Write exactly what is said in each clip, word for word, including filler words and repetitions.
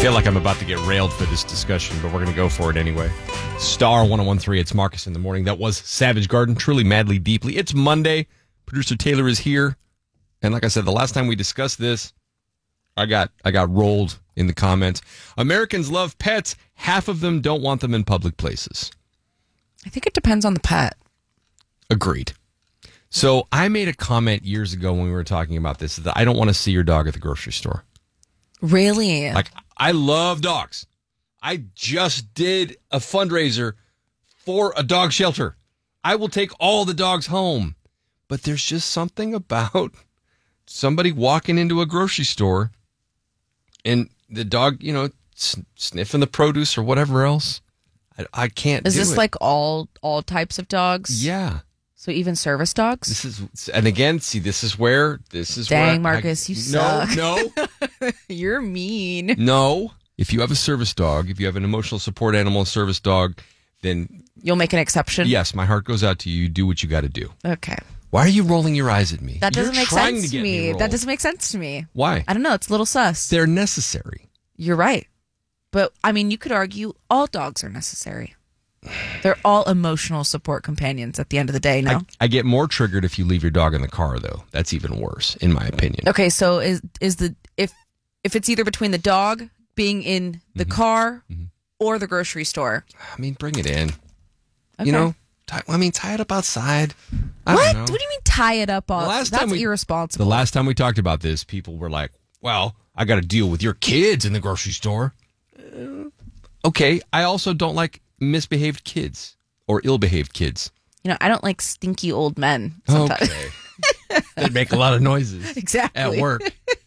feel like I'm about to get railed for this discussion, but we're going to go for it anyway. Star one oh one three, it's Marcus in the morning. That was Savage Garden, truly, madly, deeply. It's Monday. Producer Taylor is here. And like I said, the last time we discussed this, I got I got rolled in the comments. Americans love pets. Half of them don't want them in public places. I think it depends on the pet. Agreed. So I made a comment years ago when we were talking about this that I don't want to see your dog at the grocery store. Really? Like, I love dogs. I just did a fundraiser for a dog shelter. I will take all the dogs home. But there's just something about somebody walking into a grocery store and the dog, you know, sniffing the produce or whatever else. I, I can't Is do this it. like all all types of dogs? Yeah. So even service dogs? This is, and again, see, this is where, this is Dang, where. Marcus, I, you no, suck. No, You're mean. no. If you have a service dog, if you have an emotional support animal, a service dog, then You'll make an exception? yes, my heart goes out to you. You do what you got to do. Okay. Why are you rolling your eyes at me? That doesn't You're make trying sense to to get me. rolled. That doesn't make sense to me. Why? I don't know. It's a little sus. They're necessary. You're right. But, I mean, you could argue all dogs are necessary. They're all emotional support companions at the end of the day, no? I, I get more triggered if you leave your dog in the car, though. That's even worse, in my opinion. Okay, so is is the if if it's either between the dog being in the Mm-hmm. car Mm-hmm. or the grocery store? I mean, bring it in. Okay. You know, tie, I mean, tie it up outside. I What? don't know. What do you mean tie it up all? The last That's time we- irresponsible. The last time we talked about this, people were like, well, I got to deal with your kids in the grocery store. Uh, okay, I also don't like misbehaved kids or ill-behaved kids. You know, I don't like stinky old men sometimes. Okay. They make a lot of noises. Exactly. At work.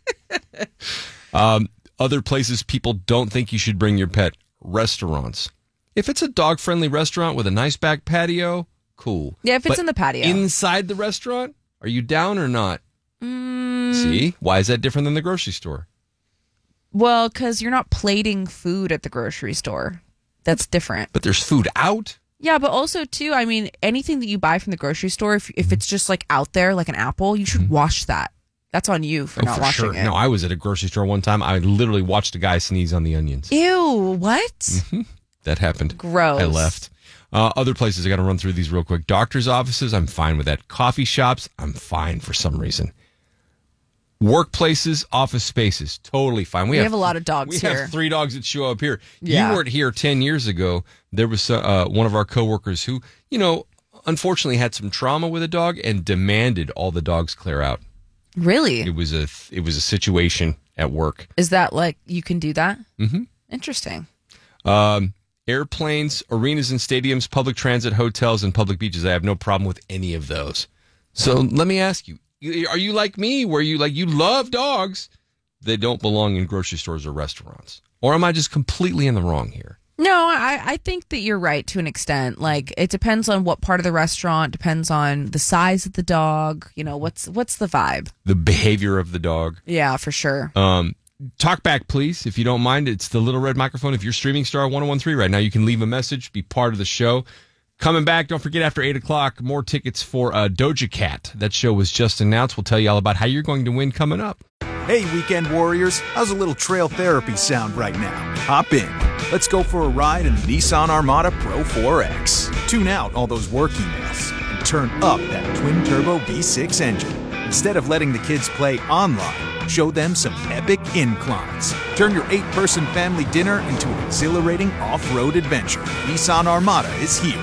um, other places people don't think you should bring your pet, restaurants. If it's a dog-friendly restaurant with a nice back patio, cool. Yeah, if it's But in the patio. inside the restaurant, are you down or not? Mm, See? Why is that different than the grocery store? well, because you're not plating food at the grocery store. That's different. But there's food out. Yeah, but also, too, I mean, anything that you buy from the grocery store, if, if it's just like out there, like an apple, you should wash that. That's on you for Oh, not for washing sure. it. No, I was at a grocery store one time. I literally watched a guy sneeze on the onions. Ew, what? That happened. Gross. I left. Uh, other places, I got to run through these real quick. Doctor's offices, I'm fine with that. Coffee shops, I'm fine for some reason. Workplaces, office spaces, totally fine. We have a lot of dogs we here. have three dogs that show up here. Yeah. You weren't here ten years ago. There was uh, one of our coworkers who, you know, unfortunately had some trauma with a dog and demanded all the dogs clear out. Really? It was a it was a situation at work. Is that like, you can do that? Mm-hmm. Interesting. Um, airplanes, arenas and stadiums, public transit, hotels, and public beaches. I have no problem with any of those. So let me ask you, are you like me where you like you love dogs? They don't belong in grocery stores or restaurants. Or am I just completely in the wrong here? No, I, I think that you're right to an extent. Like, it depends on what part of the restaurant, depends on the size of the dog. You know, what's what's the vibe? The behavior of the dog. Yeah, for sure. Um, talk back, please, if you don't mind. It's the little red microphone. If you're streaming Star one oh one three right now, you can leave a message, be part of the show. Coming back, don't forget, after eight o'clock, more tickets for uh, Doja Cat. That show was just announced. We'll tell you all about how you're going to win coming up. Hey, weekend warriors, how's a little trail therapy sound right now? Hop in. Let's go for a ride in the Nissan Armada Pro four X. Tune out all those work emails and turn up that twin-turbo V six engine. Instead of letting the kids play online, show them some epic inclines. Turn your eight-person family dinner into an exhilarating off-road adventure. Nissan Armada is here.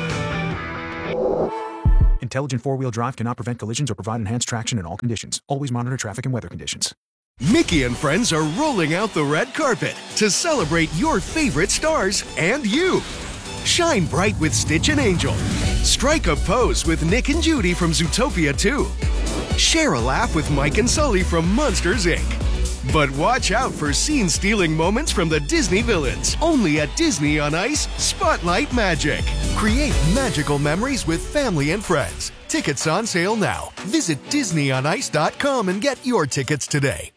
Intelligent four-wheel drive cannot prevent collisions or provide enhanced traction in all conditions. Always monitor traffic and weather conditions. Mickey and friends are rolling out the red carpet to celebrate your favorite stars and you. Shine bright with Stitch and Angel. Strike a pose with Nick and Judy from Zootopia two. Share a laugh with Mike and Sully from Monsters, Incorporated. But watch out for scene-stealing moments from the Disney villains. Only at Disney on Ice Spotlight Magic. Create magical memories with family and friends. Tickets on sale now. Visit disney on ice dot com and get your tickets today.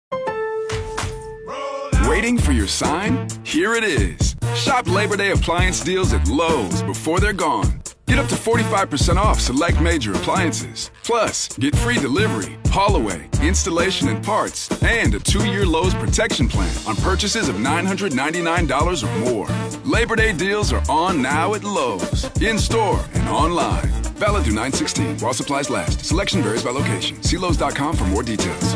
Waiting for your sign? Here it is. Shop Labor Day appliance deals at Lowe's before they're gone. Get up to forty-five percent off select major appliances. Plus, get free delivery, haul away, installation and parts, and a two-year Lowe's protection plan on purchases of nine hundred ninety-nine dollars or more. Labor Day deals are on now at Lowe's, in-store and online. Valid through nine sixteen while supplies last. Selection varies by location. See Lowe's dot com for more details.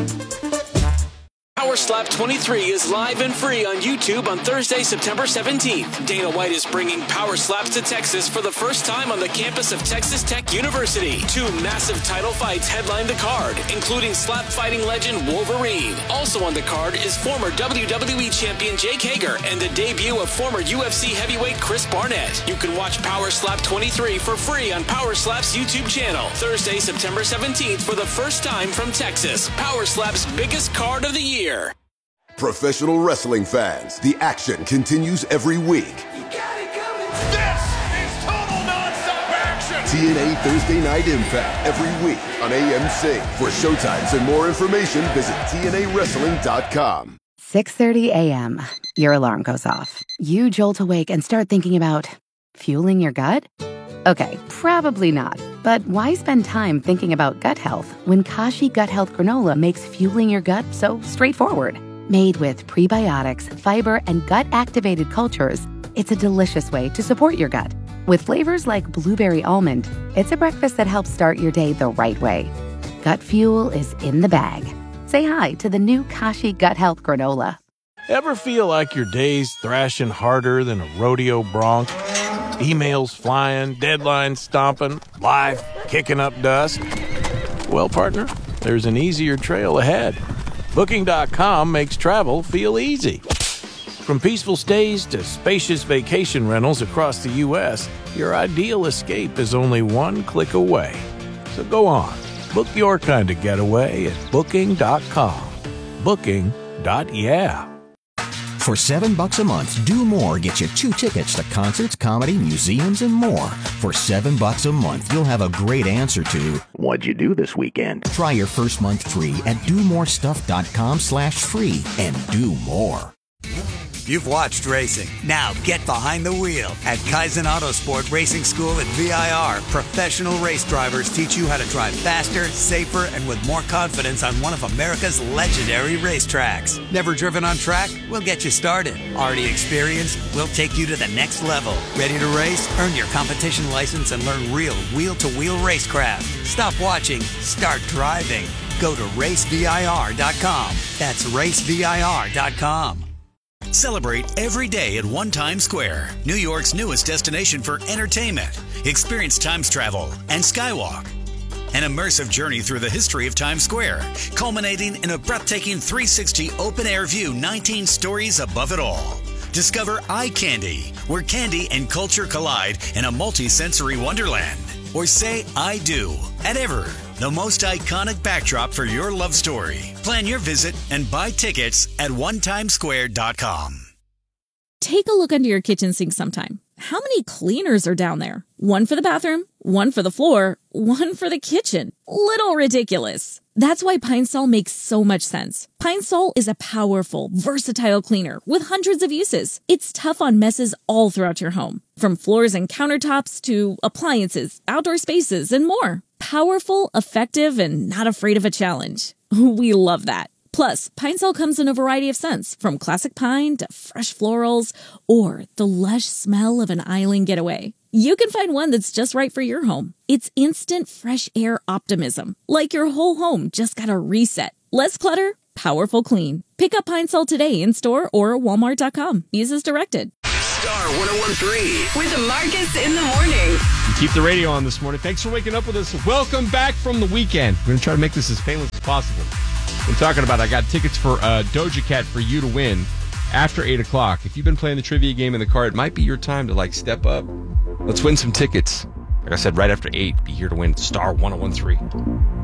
Power Slap twenty-three is live and free on YouTube on Thursday, September seventeenth. Dana White is bringing Power Slaps to Texas for the first time on the campus of Texas Tech University. Two massive title fights headline the card, including slap fighting legend Wolverine. Also on the card is former W W E champion Jake Hager and the debut of former U F C heavyweight Chris Barnett. You can watch Power Slap twenty-three for free on Power Slap's YouTube channel. Thursday, September seventeenth for the first time from Texas. Power Slap's biggest card of the year. Professional wrestling fans, the action continues every week. You got it coming. This is total nonstop action. T N A Thursday Night Impact every week on A M C. For showtimes and more information, visit T N A wrestling dot com. six thirty a.m. Your alarm goes off. You jolt awake and start thinking about fueling your gut? Okay, probably not. But why spend time thinking about gut health when Kashi Gut Health Granola makes fueling your gut so straightforward? Made with prebiotics, fiber, and gut-activated cultures, it's a delicious way to support your gut. With flavors like blueberry almond, it's a breakfast that helps start your day the right way. Gut fuel is in the bag. Say hi to the new Kashi Gut Health Granola. Ever feel like your day's thrashing harder than a rodeo bronc? Emails flying, deadlines stomping, life kicking up dust? Well, partner, there's an easier trail ahead. Booking dot com makes travel feel easy. From peaceful stays to spacious vacation rentals across the U S, your ideal escape is only one click away. So go on, book your kind of getaway at Booking dot com. Booking. Yeah. For seven bucks a month, Do More gets you two tickets to concerts, comedy, museums, and more. For seven bucks a month, you'll have a great answer to what'd you do this weekend? Try your first month free at do more stuff dot com slash free and do more. You've watched racing. Now get behind the wheel. At Kaizen Autosport Racing School at V I R, professional race drivers teach you how to drive faster, safer, and with more confidence on one of America's legendary racetracks. Never driven on track? We'll get you started. Already experienced? We'll take you to the next level. Ready to race? Earn your competition license and learn real wheel-to-wheel racecraft. Stop watching. Start driving. Go to race V I R dot com. That's race V I R dot com. Celebrate every day at One Times Square, New York's newest destination for entertainment. Experience Times Travel and Skywalk, an immersive journey through the history of Times Square, culminating in a breathtaking three sixty open-air view nineteen stories above it all. Discover Eye Candy, where candy and culture collide in a multi-sensory wonderland. Or say I do at Ever, the most iconic backdrop for your love story. Plan your visit and buy tickets at one times square dot com. Take a look under your kitchen sink sometime. How many cleaners are down there? One for the bathroom, one for the floor, one for the kitchen. Little ridiculous. That's why Pine Sol makes so much sense. Pine Sol is a powerful, versatile cleaner with hundreds of uses. It's tough on messes all throughout your home, from floors and countertops to appliances, outdoor spaces, and more. Powerful, effective, and not afraid of a challenge. We love that. Plus, Pine Sol comes in a variety of scents, from classic pine to fresh florals or the lush smell of an island getaway. You can find one that's just right for your home. It's instant fresh air optimism, like your whole home just got a reset. Less clutter, powerful clean. Pick up Pine Sol today in store or walmart dot com. Use as directed. Star one oh one three with Marcus in the morning. Keep the radio on this morning. Thanks for waking up with us. Welcome back from the weekend. We're going to try to make this as painless as possible. I'm talking about I got tickets for uh, Doja Cat for you to win after eight o'clock. If you've been playing the trivia game in the car, it might be your time to like step up. Let's win some tickets. Like I said, right after eight, be here to win Star one oh one three.